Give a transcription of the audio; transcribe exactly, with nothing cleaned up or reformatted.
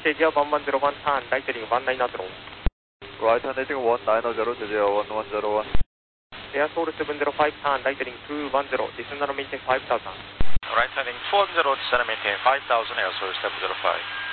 J G one one zero one, turn right heading one nine zero. Right hand heading one nine zero, J G one one zero one. Air Soul seven zero five, turn right heading two one zero, descend and maintain five thousand. Right heading two one zero, descend and maintain five thousand, Air Soul seven zero five.